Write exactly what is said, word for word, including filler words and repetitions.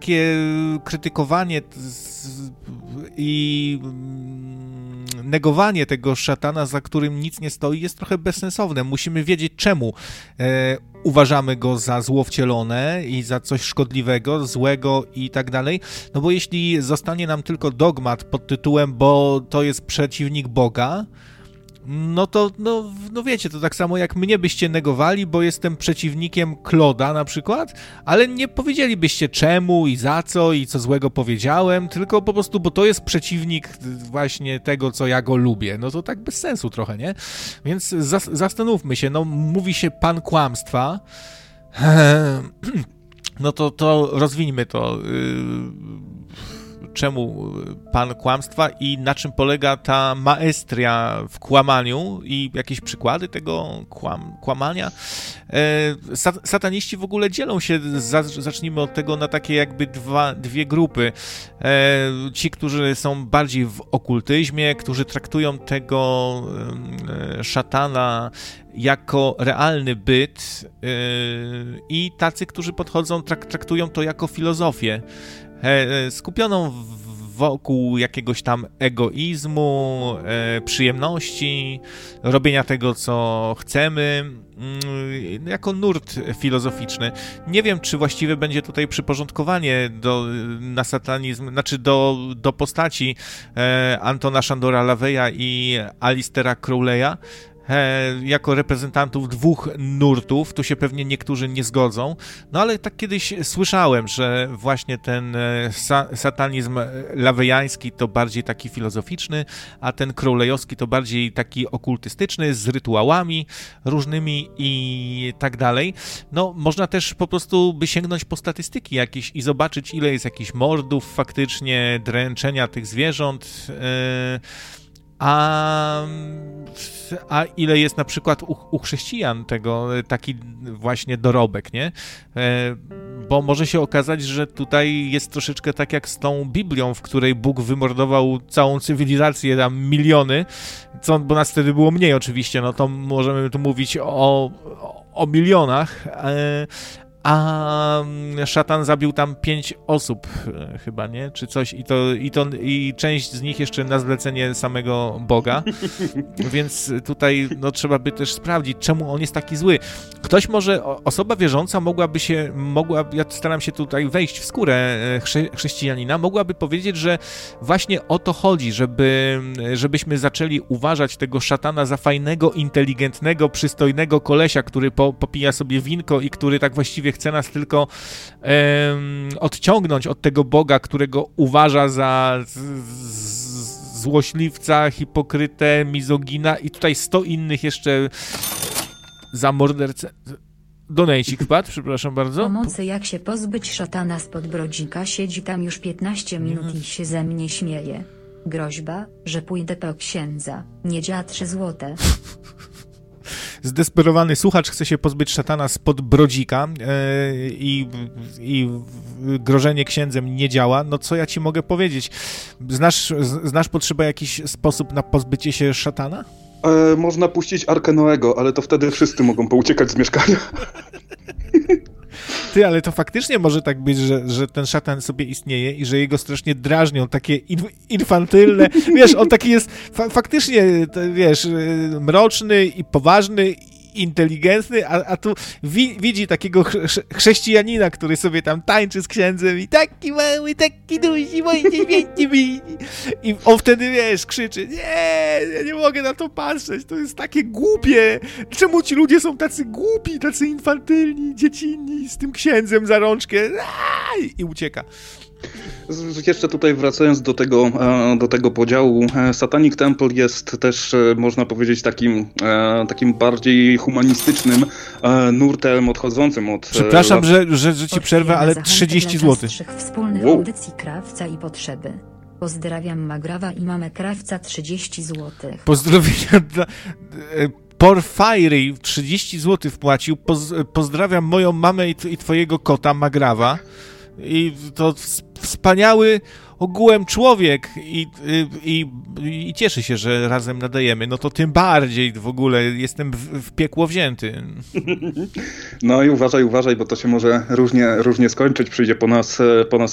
takie krytykowanie i negowanie tego szatana, za którym nic nie stoi, jest trochę bezsensowne. Musimy wiedzieć, czemu e, uważamy go za złowcielone i za coś szkodliwego, złego i tak dalej. No bo jeśli zostanie nam tylko dogmat pod tytułem, bo to jest przeciwnik Boga, no to, no, no wiecie, to tak samo jak mnie byście negowali, bo jestem przeciwnikiem Kloda na przykład, ale nie powiedzielibyście czemu i za co i co złego powiedziałem, tylko po prostu, bo to jest przeciwnik właśnie tego, co ja go lubię. No to tak bez sensu trochę, nie? Więc zas- zastanówmy się, no mówi się pan kłamstwa, no to, to rozwińmy to. Czemu pan kłamstwa i na czym polega ta maestria w kłamaniu i jakieś przykłady tego kłam, kłamania. E, sataniści w ogóle dzielą się, za, zacznijmy od tego, na takie jakby dwa, dwie grupy. E, ci, którzy są bardziej w okultyzmie, którzy traktują tego e, szatana jako realny byt e, i tacy, którzy podchodzą, trak, traktują to jako filozofię. Skupioną wokół jakiegoś tam egoizmu, przyjemności, robienia tego, co chcemy, jako nurt filozoficzny. Nie wiem, czy właściwe będzie tutaj przyporządkowanie do, na satanizm, znaczy do, do postaci Antona Szandora LaVeya i Alistera Crowley'a, jako reprezentantów dwóch nurtów, tu się pewnie niektórzy nie zgodzą, no ale tak kiedyś słyszałem, że właśnie ten sa- satanizm lawejański to bardziej taki filozoficzny, a ten crowleyowski to bardziej taki okultystyczny, z rytuałami różnymi i tak dalej. No, można też po prostu by sięgnąć po statystyki jakieś i zobaczyć, ile jest jakichś mordów faktycznie, dręczenia tych zwierząt, yy, A, a ile jest na przykład u, u chrześcijan tego taki właśnie dorobek, nie? E, bo może się okazać, że tutaj jest troszeczkę tak jak z tą Biblią, w której Bóg wymordował całą cywilizację, tam miliony, co, bo nas wtedy było mniej oczywiście, no to możemy tu mówić o, o milionach, e, a szatan zabił tam pięć osób chyba, nie? Czy coś i to, i to i część z nich jeszcze na zlecenie samego Boga, więc tutaj no, trzeba by też sprawdzić, czemu on jest taki zły. Ktoś może, osoba wierząca mogłaby się, mogła, ja staram się tutaj wejść w skórę chrze, chrześcijanina, mogłaby powiedzieć, że właśnie o to chodzi, żeby, żebyśmy zaczęli uważać tego szatana za fajnego, inteligentnego, przystojnego kolesia, który po, popija sobie winko i który tak właściwie chce nas tylko um, odciągnąć od tego Boga, którego uważa za z, z, złośliwca, hipokrytę, mizogina i tutaj sto innych jeszcze za mordercę. Donejcik wpadł, przepraszam bardzo. Pomocy, jak się pozbyć szatana spod brodzika, siedzi tam już piętnaście minut i się ze mnie śmieje. Groźba, że pójdę po księdza, nie dzia trzy złote. Zdesperowany słuchacz chce się pozbyć szatana spod brodzika yy, i, i grożenie księdzem nie działa. No co ja ci mogę powiedzieć? Znasz, znasz potrzebę jakiś sposób na pozbycie się szatana? E, można puścić Arkę Noego, ale to wtedy wszyscy mogą pouciekać z mieszkania. Ty, ale to faktycznie może tak być, że, że ten szatan sobie istnieje i że jego strasznie drażnią takie inf- infantylne, wiesz, on taki jest fa- faktycznie, wiesz, mroczny i poważny, inteligentny, a, a tu wi- widzi takiego chrze- chrześcijanina, który sobie tam tańczy z księdzem i taki mały, taki duży, mój święty mi. I on wtedy, wiesz, krzyczy, nie, ja nie mogę na to patrzeć, to jest takie głupie. Czemu ci ludzie są tacy głupi, tacy infantylni, dziecinni, z tym księdzem za rączkę i, i ucieka. Jeszcze tutaj wracając do tego, do tego podziału, Satanic Temple jest też, można powiedzieć, takim, takim bardziej humanistycznym nurtem odchodzącym od... Przepraszam, że, że, że ci przerwę, ale trzydzieści złotych. Wspólnych wow. audycji Krawca i Potrzeby. Pozdrawiam Magrawa i mamę Krawca trzydzieści złotych. Pozdrowienia dla... Porfiry trzydzieści złotych wpłacił. Poz, pozdrawiam moją mamę i, i twojego kota Magrawa. I to wspaniały ogółem człowiek i, i, i, i cieszy się, że razem nadajemy. No to tym bardziej w ogóle jestem w, w piekło wzięty. No i uważaj, uważaj, bo to się może różnie, różnie skończyć. Przyjdzie po nas, po nas